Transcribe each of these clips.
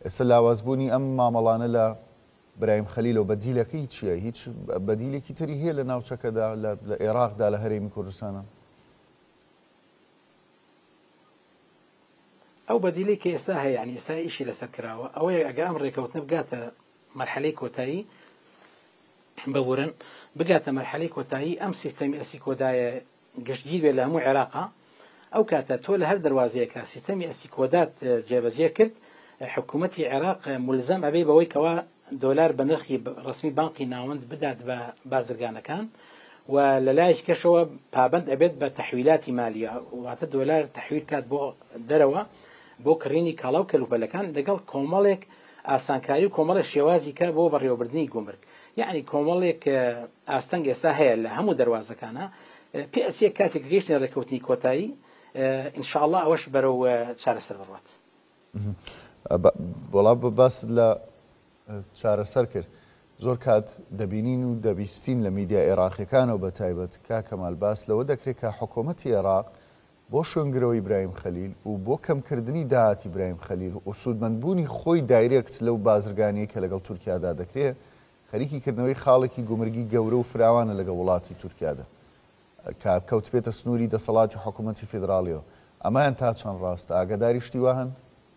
ئێستا لاوازبوونی ئەم مامەڵانە لە برایم خەلیلەوە بەدیلەکەی چییە؟ هیچ بەدیلێکی تری هەیە لە ناوچەکەدا لە عێراقدا لە هەرێمی کوردستانە؟ ئەو بەدیلی کە ئێستا هەیە ینی ئێستا ئیشی لەسەر کراوە ئەوەیە ئەگە ئەم ڕێکەوتنە بگاتە مەرحەلەی کۆتایی بەورن بگاتە مەرحەلەی کۆتایی ئەم سیستەمی ئەسی کۆدایە گشتگیر بێت لە هەموو عێراقا ئەو کاتە تۆ لە هەر دەواازەیەکە سیستەمی ئەسی کۆدات جێبەجێ کرد حکوومەتی عێراق ملزم ئەبێ بەوەی کەوا دۆلار بە نرخی ڕسمی بانقی ناوەند بدات بە بازرگانەکان و لە لایش کەشەوە پابند ئەبێت بە تەحویلاتی مالیە واتە دۆلار تەحویل کات بۆ دەرەوە بۆ کڕینی کاڵاو کەلوپەلەکان لەگەڵ کۆمەڵێک ئاسانکاری و کۆمەڵە شێوازی کە بۆ بەڕێوەبردننی گومرگ یعنی کۆمەڵێک ئاستەنگ ئێستا هەیە لە هەموو دەواازەکانە پێچیە کاتێک گەیشتە ڕێکەوتنی کۆتایی ئینشاءڵڵا ئەوەش بەرەو چارەسەر بڕات. وەڵام باس لە چارەسەر کرد زۆر کات دەبینین و دەبیستین لە میدیا عێراقیەکانەوە بە تایبەت کاکەمال باس لەوە دەکرێت کە حکوومەتی عێراق بۆ شوێنگرەوەی برایم خەلیل و بۆ کەمکردنی داهاتی برایم خەلیل و سوودمەندبوونی خۆی دایرێکت لەو بازرگانیە کە لەگەڵ تورکیادا دەکرێت خەریکی کردنەوەی خاڵێکی گومرگی گەورە و فراوانە لەگە وڵاتی تورکیادا کەوت بێتە سنووری دەسەڵاتی حکوومەتی فیدراالیەوە ئەمایان تا چەند ڕاستە ئاگاداری شتی وا هەن؟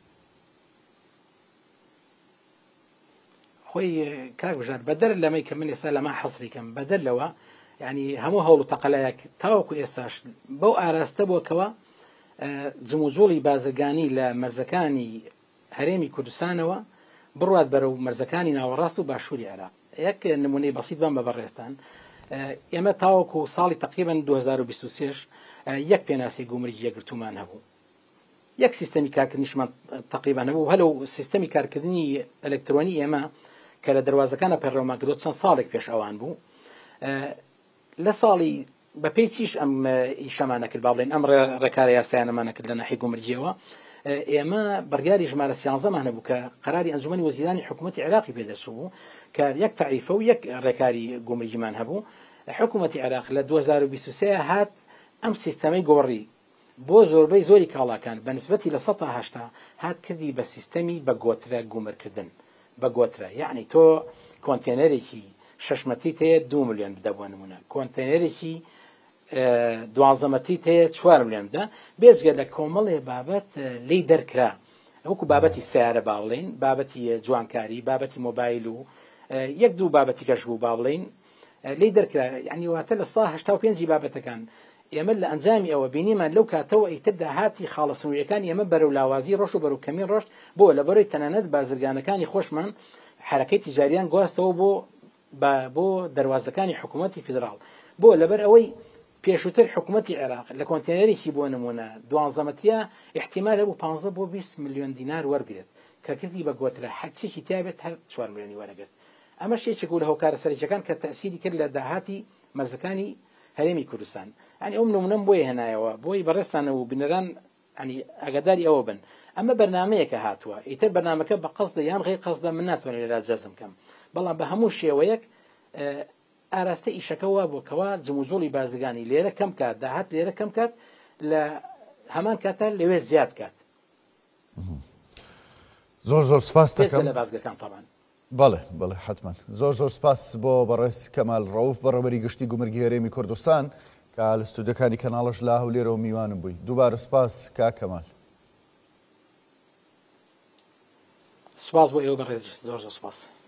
خۆی کاک بژار بەدەر لەمەی کە من ئێستا لەما حەسریکەم بەدەر لەوە ینی هەموو هەوڵ و تەقەلایەک تاوەکو ئێستاش بەو ئاراستە بووکەوە جموجۆڵی بازرگانی لە مەرزەکانی هەرێمی کوردستانەوە بڕوات بەرەو مەرزەکانی ناوەڕاست و باشووری عێراق یەک نمونەی بەسیط بام بە بەڕێستان ئێمە تاوەکو ساڵی تقریبا 2023 یەک پێناسی گومرگی یەکگرتومان هەبوو یەک سیستەمی کارکردنیشمان تقریبا هەبوو هەلو سیستەمی کارکردنی ئەلکترۆنی ئێمە کە لە دەواازەکانە پەرڕەومان کردووە چەند ساڵێک پێش ئەوان بوو لە ساڵی بەپێی چیش ئەم ئیشەمانە کرد با بڵێن ئەم ڕێکارە یاسایانەمانە کرد لە ناحی گومرگیەوە ئێمە بەرگاری ژمارە 11مان هەبوو کە قەراری ئەنجومەنی وەزیرانی حکوومەتی عێراقی پێدەچوو بوو کە یەک تعریفە و یەک ڕێکاری گومرگیمان هەبوو حکوومەتی عێراق لە 2023 هات ئەم سیستەمەی گۆڕی بۆ زۆربەی زۆری کاڵاکان بە نسبەتی لە 180 هات کردی بە سیستەمی بە گۆترە گومرکردن بە گۆترە یعنی تۆ کۆنتێنەرێکی شەشمەتیت هەیە 2 ملیۆن بدە بۆ نمونە کۆنتێنەرێکی 12 مەتریت هەیە 4 ملیۆن بدە بێجگە لە کۆمەڵێ بابەت لی دەرکرا وەکو بابەتی سیارە با بڵێن بابەتی جوانکاری بابەتی مۆبایل و یەک دوو بابەتی کەش بوو با بڵێن لی دەرکرا یعنی واتە لە 185 بابەتەکان ئێمە لە ئەنجامی ئەوە بینیمان لەو کاتەوە ئیتردا هاتی خاڵە سنووریەکان ئێمە بەرەو لاوازی ڕۆژ و بەرەو کەمین ڕۆژ بۆ لە بەرەوەی تەنانەت بازرگانەکانی خۆشمان حرەکەی تیجاریان گواستەوە بۆ دەواازەکانی حکوومەتی فیدراڵ بۆ لەبەر ئەوەی پێشووتر حکوومەتی عێراق لە کۆنتێنەرێکی بۆ نمونە 12 مەتریە احتیمال هەبوو 15 بۆ 20 ملیۆن دینار وەرگێت کە کردی بە گۆترە حەچێکی تایبێت هەر 4 ملیۆنی وەرەگرت ئەمە شتێکێک بوو لە هۆکارە سەرچەکان کە تەسیری کرد لە داهاتی مەرزەکانی هەرێمی کوردستان ئەنی ئەو نمونەم بۆیە هێنایەوە بۆی بەڕێستانە و بنەران ئەنی ئاگاداری ئەوە بن ئەمە بەرنامەیەکە هاتووە ئیتر بەرنامەکە بە قەسدە یان غیر قەسدە من ناتوانێت لێرا جەزم کەم بەڵام بە هەموو شێوەیەک ئاراستە ئیشەکە وا بووکەوە جموزۆڵی بازرگانی لێرە کەم کات داهات لێرە کەم کات لە هەمان کاتە لەوێ زیاد کات زۆر سپاس دەکەم لە بازگەکان تەمان بەڵێ حتما زۆر سپاس بۆ بەڕێز کەمال ڕەوف بەڕێوەبەری گشتی گومرگی هەرێمی کوردستان کە لە ستودیۆکانی کەناڵەش لا هەولێرەوە میوانم بووی دووبارە سپاس کاک کەمال سپاس بۆ ئێوە بەڕێز زۆر سپاس